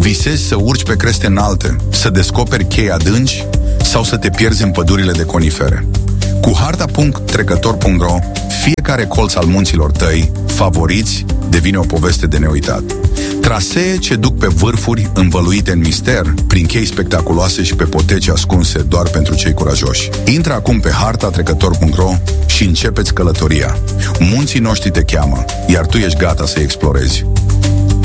Visezi să urci pe creste înalte, să descoperi chei adânci sau să te pierzi în pădurile de conifere. Cu harta.trecător.ro, fiecare colț al munților tăi favoriți devine o poveste de neuitat. Trasee ce duc pe vârfuri învăluite în mister, prin chei spectaculoase și pe poteci ascunse doar pentru cei curajoși. Intră acum pe harta.trecător.ro și începeți călătoria. Munții noștri te cheamă, iar tu ești gata să-i explorezi.